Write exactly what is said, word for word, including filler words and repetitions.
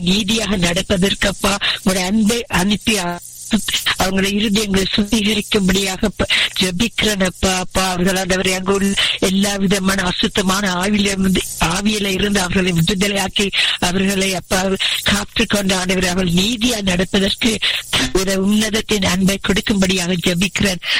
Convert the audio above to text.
நீதியாக நடப்பதற்கு அப்பா உங்களுடைய அன்பை அனுப்பி அவங்களுடைய இருதயங்களை சுத்திகரிக்கும்படியாக ஜபிக்கிறேன் அப்பா அப்பா அவர்கள் ஆண்டவரே அங்கு உள்ள எல்லா விதமான அசுத்தமான ஆவியில இருந்து ஆவியில இருந்து அவர்களை விடுதலையாக்கி அவர்களை அப்பா காத்துக்கொண்டு ஆண்டவரை அவர்கள் நீதியா நடப்பதற்கு ஒரு உன்னதத்தின் அன்பை கொடுக்கும்படியாக ஜபிக்கிறேன்.